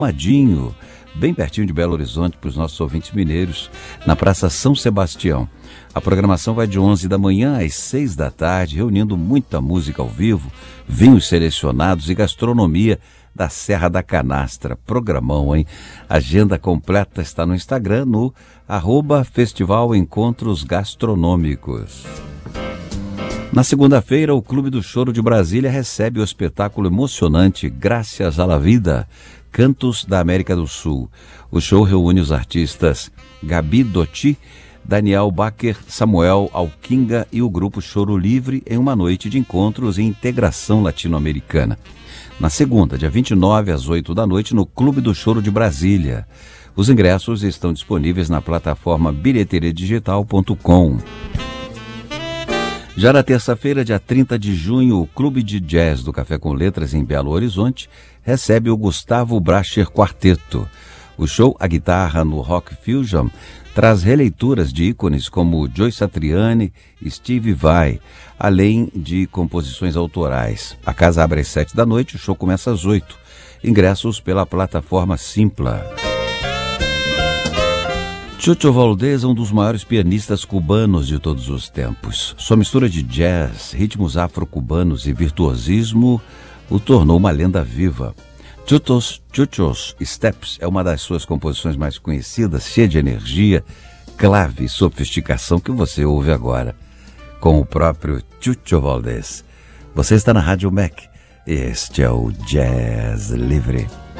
Madinho, bem pertinho de Belo Horizonte, para os nossos ouvintes mineiros, na Praça São Sebastião. A programação vai de 11 da manhã às 6 da tarde, reunindo muita música ao vivo, vinhos selecionados e gastronomia da Serra da Canastra. Programão, hein? Agenda completa está no Instagram, no @Festival Encontros Gastronômicos. Na segunda-feira, o Clube do Choro de Brasília recebe o espetáculo emocionante Graças à la Vida, Cantos da América do Sul. O show reúne os artistas Gabi Doti, Daniel Baker, Samuel Alquinga e o grupo Choro Livre em uma noite de encontros e integração latino-americana. Na segunda, dia 29, às 8 da noite, no Clube do Choro de Brasília. Os ingressos estão disponíveis na plataforma bilheteriadigital.com. Já na terça-feira, dia 30 de junho, o Clube de Jazz do Café com Letras em Belo Horizonte recebe o Gustavo Bracher Quarteto. O show A Guitarra no Rock Fusion traz releituras de ícones como Joe Satriani e Steve Vai, além de composições autorais. A casa abre às 7 da noite, o show começa às 8. Ingressos pela plataforma Simpla. Chucho Valdés é um dos maiores pianistas cubanos de todos os tempos. Sua mistura de jazz, ritmos afro-cubanos e virtuosismo o tornou uma lenda viva. Chucho's Steps é uma das suas composições mais conhecidas, cheia de energia, clave e sofisticação que você ouve agora, com o próprio Chucho Valdés. Você está na Rádio MEC e este é o Jazz Livre.